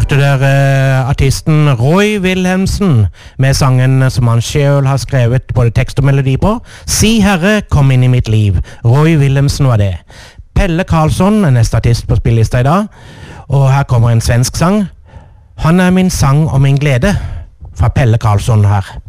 hørte dere artisten Roy Wilhelmsen med sangen som han selv har skrevet både tekst og melodi på. Si Herre, kom inn i mitt liv. Roy Wilhelmsen var det. Pelle Karlsson er neste artist på spillelista i dag, og her kommer en svensk sang. Han er min sang og min glede, fra Pelle Karlsson her.